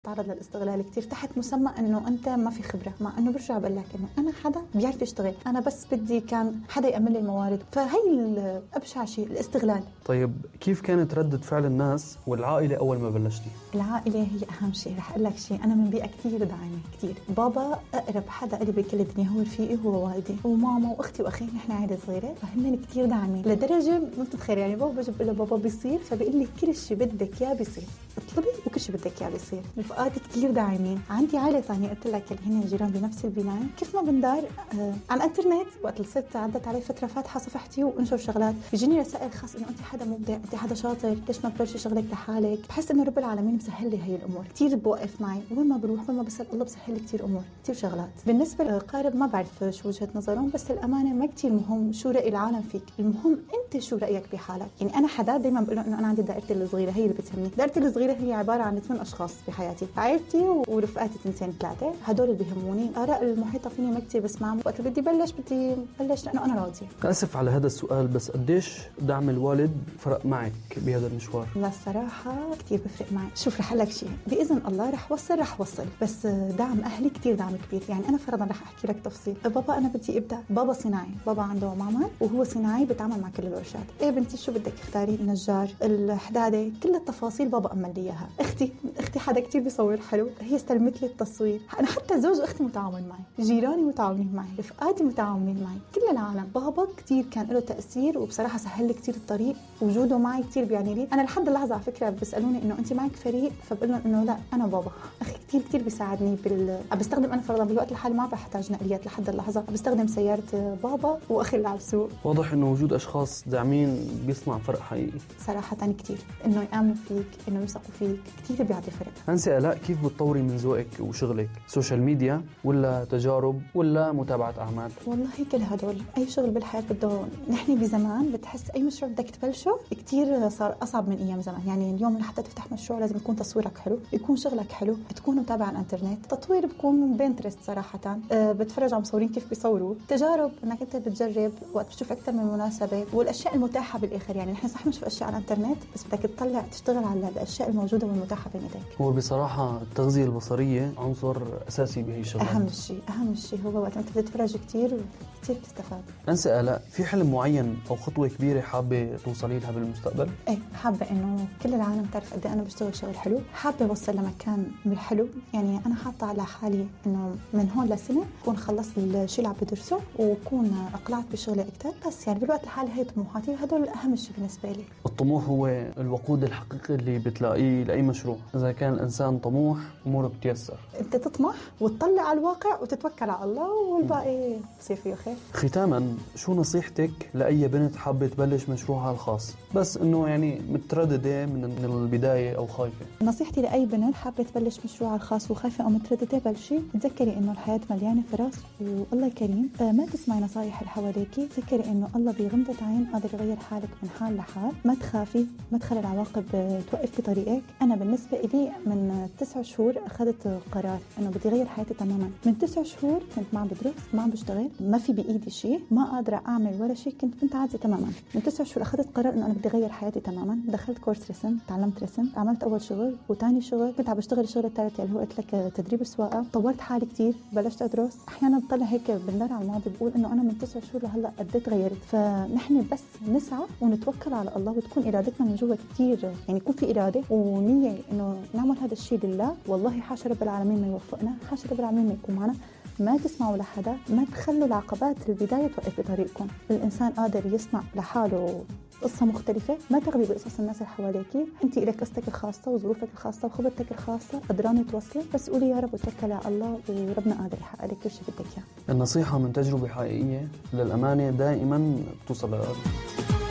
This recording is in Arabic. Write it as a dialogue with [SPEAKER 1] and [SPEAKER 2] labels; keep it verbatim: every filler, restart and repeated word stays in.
[SPEAKER 1] تعرض للاستغلال كتير تحت مسمى انه انت ما في خبره، مع انه برجع بقول لك انه انا حدا بيعرف يشتغل، انا بس بدي كان حدا يأمن لي الموارد. فهي ابشع شيء الاستغلال.
[SPEAKER 2] طيب كيف كانت ردة فعل الناس والعائله اول ما بلشتي؟
[SPEAKER 1] العائله هي اهم شيء. رح اقول لك شيء، انا من بيئه كتير داعمه كتير. بابا اقرب حدا لي بكل الدنيا هو رفيقي، هو والدي وماما واختي واخي، نحن عائله صغيره فهن كتير داعمين لدرجه ما بتتخيل. يعني بابا بجيب له بابا بيصير، فبيقول لي كل شيء بدك اياه بيصير، اطلبي وكل شيء بدك اياه بيصير. رفقاتي كتير داعمين. عندي عائله ثانيه قلت لك اللي هن جيران بنفس البنايه، كيف ما بندار آه على الانترنت. وقت صرت عدت علي فتره فاتحه صفحتي وانشر شغلات، بيجيني رسائل خاص انه انت حدا مبدع، انت حدا شاطر، ليش ما بتبلشي شغلك لحالك. بحس انه رب العالمين مسهل لي هي الامور كتير، بوقف معي وين ما بروح وين ما بسال الله بسهل لي كتير امور كتير شغلات. بالنسبه للقارب ما بعرف شو وجهه نظرهم، بس الامانه ما كتير مهم شو راي العالم فيك، المهم انت شو رايك بحالك. يعني انا حدا دائما بقول له انه انا عندي دائرتي الصغيره هي اللي بتهمني. دائرتي الصغيره هي عباره عن ثمان اشخاص بحياتي، عائلتي ورفقاتي تنتين ثلاثه، هدول اللي بيهموني. اراء المحيطه فيني ما كتير بسمعهم. وقت بدي بلش بدي بلش لانه انا راضيه.
[SPEAKER 2] اسف على هذا السؤال، بس قديش دعم الوالد فرق معك بهذا المشوار؟
[SPEAKER 1] لا الصراحه كتير بفرق معي. شوف رح لك شيء، باذن الله رح وصل رح وصل بس دعم اهلي كتير دعم كبير. يعني انا فرضا رح احكي لك تفصيل. بابا انا بدي ابدا، بابا صناعي، بابا عنده معمل وهو صناعي بيتعامل مع كل الورشات. ايه بنتي شو بدك اختاري، النجار، الحداده، كل التفاصيل بابا امن لي اياها. اختي اختي حدا كتير بيصور حلو، هي استلمت لي التصوير. انا حتى زوج اختي متعاون معي، جيراني متعاونين معي، رفقاتي متعاونين معي، كل العالم. بابا كتير كان له تاثير وبصراحه سهل لي كتير الطريق، وجوده معي كتير بيعني لي. انا لحد اللحظه على فكره بيسالوني انه انت معك فريق، فبقول لهم انه لا انا بابا. اخي كتير كتير بيساعدني بال بستخدم انا فرضا بالوقت الحالي ما بحتاج نقليات لحد اللحظه، بستخدم سياره بابا واخي اللي على السوق.
[SPEAKER 2] واضح انه وجود اشخاص داعمين بيصنع فرق حقيقي
[SPEAKER 1] صراحه كتير، انه يامنوا فيك، انه يثقوا فيك، كتير بيعطي فرق.
[SPEAKER 2] أنسة آلاء، كيف بتطوري من ذوقك وشغلك؟ سوشيال ميديا ولا تجارب ولا متابعه اعمال؟
[SPEAKER 1] والله كل هدول. اي شغل بالحياه بده، نحن بزمان بتحس اي مشروع بدك تبلشه كتير صار اصعب من ايام زمان. يعني اليوم لحتى تفتح مشروع لازم يكون تصويرك حلو، يكون شغلك حلو، تكون متابع على الانترنت. تطوير بكون من بنترست صراحه، أه بتفرج على مصورين كيف بيصوروا. تجارب انك انت بتجرب وقت بتشوف اكثر من مناسبه، والاشياء المتاحه بالاخر. يعني نحن صح بنشوف اشياء على الانترنت، بس بدك تطلع تشتغل على الاشياء الموجوده والمتاحه بين ايديك.
[SPEAKER 2] هو بصراحه التغذيه البصريه عنصر اساسي بهي الشغلات.
[SPEAKER 1] اهم شيء اهم شيء هو وقت انت بتتفرج كتير كتير بتستفاد.
[SPEAKER 2] أنسة آلاء، في حلم معين او خطوه كبيره حابه توصلي لها بالمستقبل؟
[SPEAKER 1] ايه حابه انه كل العالم تعرف قد ايه انا بشتغل شغل حلو. حابه اوصل لمكان بالحلو. يعني انا حاطه على حالي انه من هون لسنه اكون خلصت الشيء اللي عم بدرسه وكون اقلعت بشغلي اكثر. بس يعني بالوقت الحالي هي طموحاتي، هدول اهم شيء بالنسبه لي.
[SPEAKER 2] الطموح هو الوقود الحقيقي اللي بتلاقيه لاي مشروع. اذا كان الانسان طموح اموره بتيسر.
[SPEAKER 1] انت تطمح وتطلع على الواقع وتتوكل على الله والباقي بصير فيه خير.
[SPEAKER 2] ختاما، شو نصيحتك لاي بنت حابه تبلش مشروعها الخاص بس انه يعني متردده من البدايه او خايفه؟
[SPEAKER 1] نصيحتي لاي بنت حابه تبلش مشروعها الخاص وخايفه او متردده، بلشي. تذكري انه الحياه مليانه فرص والله كريم. آه ما تسمعي نصايح اللي حواليكي. تذكري انه الله بغمضه عين قادر يغير حالك من حال لحال. ما تخافي، ما تخلي العواقب توقف في طريقك. انا بالنسبه لي من تسع شهور اخذت قرار انه بدي اغير حياتي تماما. من تسع شهور كنت ما عم بدرس، ما عم بشتغل، ما في بايدي شيء، ما قادره اعمل ولا شيء، كنت بنت عادي تماما. من تسع شهور اخذت قرار انه انا بدي اغير حياتي تماما. دخلت كورس رسم، تعلمت رسم، عملت اول شغل وثاني شغل، كنت عم بشتغل الشغل الثالث اللي هو قلت لك تدريب السواقه. طورت حالي كثير، بلشت ادرس. احيانا بطلع هيك بالنار على الماضي بقول انه انا من تسع شهور لهلا قد ايه تغيرت. فنحن بس نسعى ونتوكل على الله وتكون ارادتنا من جوا كثير، يعني يكون في اراده ونيه انه نعمل هذا الشيء لله. والله حاشا رب العالمين ما يوفقنا، حاشا رب العالمين ما يكون معنا. ما تسمعوا لحدا، ما تخلوا العقبات البدايه توقف بطريقكم. الانسان قادر يصنع لحاله قصة مختلفة. ما تغلي بقصص الناس اللي حواليكي. انت إلك قصتك الخاصة وظروفك الخاصة وخبرتك الخاصة قدرانة توصلي. بس قولي يا رب وتوكلي على الله وربنا قادر يحقق لك كل شيء بدك اياه.
[SPEAKER 2] النصيحة من تجربة حقيقية للأمانة دائما بتوصل للقلب.